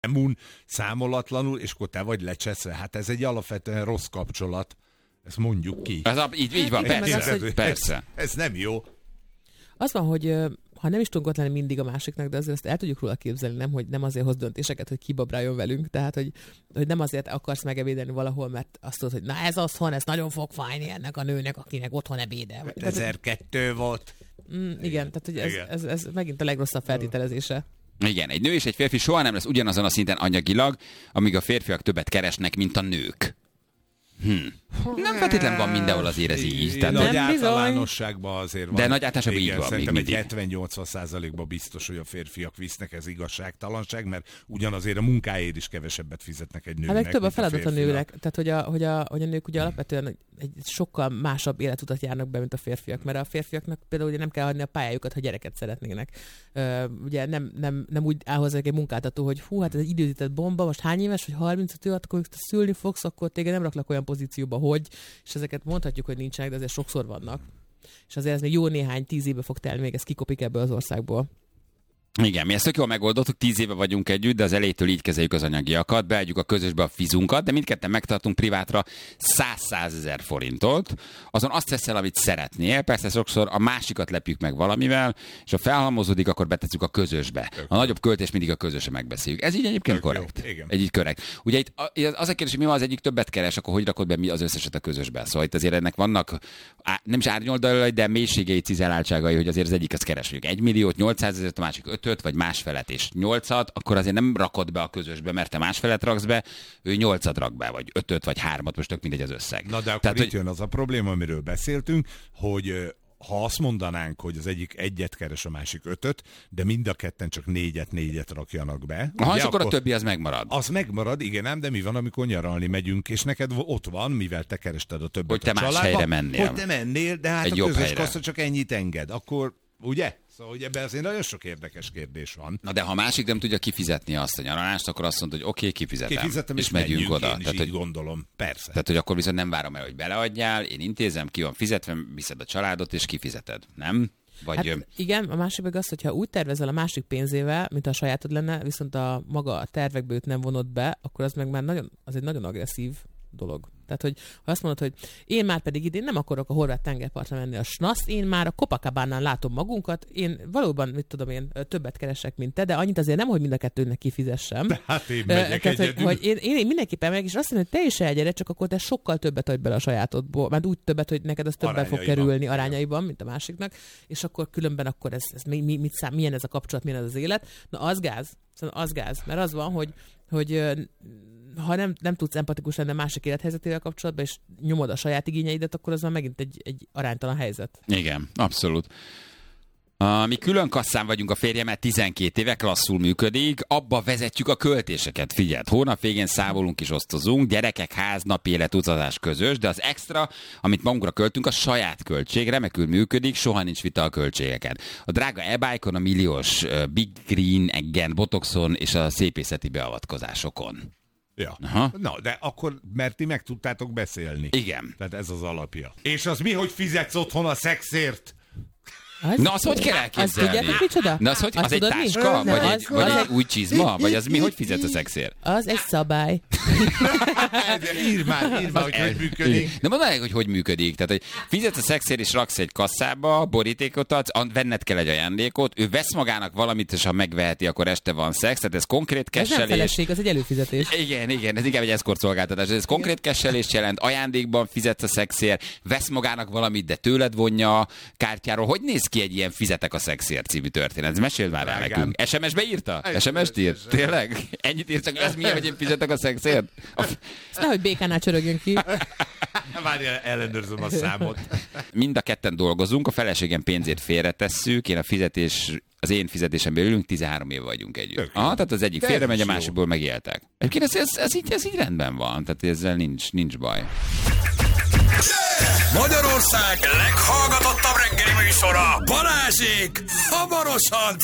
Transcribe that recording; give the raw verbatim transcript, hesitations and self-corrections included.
Emun számolatlanul, és akkor te vagy lecseszve. Hát ez egy alapvetően rossz kapcsolat. Ezt mondjuk ki. Ez a, így, így van, persze. Ez, hogy... persze. Ez, ez nem jó. Az van, hogy ha nem is tudunk ott lenni mindig a másiknak, de azért ezt el tudjuk róla képzelni, nem, hogy nem azért hoz döntéseket, hogy kibabráljon velünk, tehát hogy, hogy nem azért akarsz megebédelni valahol, mert azt tudod, hogy na ez otthon, ez nagyon fog fájni ennek a nőnek, akinek otthon ebédel. ezerkettő volt. Mm, igen, igen, tehát hogy ez, ez, ez megint a legrosszabb feltételezése. Igen, egy nő és egy férfi soha nem lesz ugyanazon a szinten anyagilag, amíg a férfiak többet keresnek, mint a nők. Hm. Nem feltétlenül van mindenhol azért ez így. Tehát nagy általánosságban azért van. De nagy általánosságban így van. Szerintem egy hetven-nyolcvan százalékban biztos, hogy a férfiak visznek, ez igazságtalanság, mert ugyanazért a munkáért is kevesebbet fizetnek egy nőnek. Hát meg több a feladat a nőnek. Tehát, hogy a, hogy, a, hogy a nők ugye alapvetően egy sokkal másabb életutat járnak be, mint a férfiak. Mert a férfiaknak például ugye nem kell hagyni a pályájukat, ha gyereket szeretnének. Uh, ugye nem, nem, nem úgy áll hozzá egy munkáltató, hogy hú, hát ez egy időzített bomba, most hány éves, hogy harmincöt év, akkor te szülni fogsz, akkor téged nem raklak olyan pozícióba, hogy, és ezeket mondhatjuk, hogy nincsenek, de azért sokszor vannak. És azért ez még jó néhány tíz éve fog telni, még ez kikopik ebből az országból. Igen, mi ezt tök jól megoldottuk, tíz éve vagyunk együtt, de az elejétől így kezeljük az anyagiakat, beadjuk a közösbe a fizunkat, de mindketten megtartunk privátra száz-százezer forintot, azon azt veszel, amit szeretnél, persze sokszor a másikat lepjük meg valamivel, és ha felhalmozódik, akkor betesszük a közösbe. A nagyobb költés mindig a közösre megbeszéljük. Ez így egyébként tök korrekt. Egy így korrekt. Ugye itt az a kérdés, hogy mi van az egyik többet keres, akkor hogy rakod be mi az összeset a közösbe? Szóval itt azért ennek vannak nem is árnyoldalai, de mélységei, cizeláltságai, hogy azért az egyik az keres, mondjuk egy milliót, nyolcszázezer, a másik ötöt, vagy másfelet és nyolcat, akkor azért nem rakod be a közösbe, mert te másfelet raksz be, ő nyolcat rak be, vagy ötöt, vagy hármat, most tök mindegy az összeg. Na de akkor Tehát, itt hogy... jön az a probléma, amiről beszéltünk, hogy ha azt mondanánk, hogy az egyik egyet keres, a másik ötöt, de mind a ketten csak négyet, négyet rakjanak be. Aha, ugye, és akkor, akkor a többi az megmarad. Az megmarad, igen, ám, de mi van, amikor nyaralni megyünk, és neked ott van, mivel te kerested a többet hogy te a családba, más helyre mennél. hogy te mennél, de hát egy a közös helyre. kassa csak ennyit enged. Akkor, ugye? Szóval ugye ebben azért nagyon sok érdekes kérdés van. Na de ha másik nem tudja kifizetni azt a nyaralást, akkor azt mondod, hogy oké, okay, kifizetem. Kifizetem, és, és megyünk menjünk, oda. Én is tehát, így hogy, gondolom, persze. Tehát, hogy akkor viszont nem várom el, hogy beleadjál, én intézem, ki van fizetve, viszed a családot, és kifizeted. Nem? Vagy... Hát igen, a másik meg az, hogyha úgy tervezel a másik pénzével, mint a sajátod lenne, viszont a maga a tervekből őt nem vonod be, akkor az meg már nagyon, az egy nagyon agresszív dolog. Tehát, hogy ha azt mondod, hogy én már pedig idén nem akarok a horvát tengerpartra menni a snasz, én már a Copacabánán látom magunkat, én valóban, mit tudom én, többet keresek, mint te, de annyit azért nem, hogy mind a kettőnek kifizessem. De hát én megyek Tehát, egyedül. hogy, hogy én, én mindenképpen meg, és azt mondom, hogy te is elgyere, csak akkor te sokkal többet adj bele a sajátodból, mert úgy többet, hogy neked az többen fog kerülni arányaiban, mint a másiknak, és akkor különben akkor ez, ez mi, mi, mit szám, milyen ez a kapcsolat, milyen ez az élet. Na az gáz, szóval az gáz, mert az van, hogy, hogy ha nem, nem tudsz empatikus lenni a másik élethelyzetével kapcsolatban, és nyomod a saját igényeidet, akkor az már megint egy, egy aránytalan helyzet. Igen, abszolút. Uh, mi külön kasszán vagyunk a férjemmel tizenkét éve, klasszul működik, abba vezetjük a költéseket, figyeld, hónap végén számolunk és osztozunk, gyerekek, ház, napi élet, utazás közös, de az extra, amit magunkra költünk, a saját költség, remekül működik, soha nincs vita a költségeken. A drága e-bike-on, a milliós uh, Big Green eggen, botoxon és a szépészeti beavatkozásokon. Ja. Aha. Na, de akkor, mert ti meg tudtátok beszélni. Igen. Tehát ez az alapja. És az mi, hogy fizetsz otthon a szexért? Az, Na, azt hogy kell elképzelni? Azt tudjátok micsoda? Na, az, hogy Azt az egy tudod mi? táska? Na, Vagy, az, egy, vagy az egy új csizma? Vagy az mi, hogy fizet a szexért? Az egy szabály. Írd már, írd már, hogy hogy működik. De mondd meg, hogy hogy működik. Tehát, hogy fizetsz a szexért és raksz egy kasszába, borítékot adsz, venned kell egy ajándékot, ő vesz magának valamit, és ha megveheti, akkor este van szex, tehát ez konkrét kesselés. Ez nem feleség, az egy előfizetés. Igen, igen, ez inkább egy eszkort szolgáltatás. Ez konkrét kesselést jelent, ajándékban fizetsz a szexért, vesz magának valamit, de tőled vonja kártyáról. Hogy néz ki egy ilyen fizetek a szexért című történet? Meséld már el nekünk. es em es-be írta? es em es-t írt? Tényleg? Ennyit írt, csak ez milyen, hogy én fizetek a szexért? Ezt nehogy békánál csörögjön ki. Várjál, ellenőrzöm a számot. Mind a ketten dolgozunk, a feleségem pénzét félretesszük, én a fizetés, az én fizetésemben ülünk, tizenhárom éve vagyunk együtt. Aha, tehát az egyik félre megy, a másikból megéltek. Egyébként ez, ez, ez, így, ez így rendben van, tehát ezzel nincs, nincs baj. Magyarország leghallgatottabb reggeli műsora, Balázsék hamarosan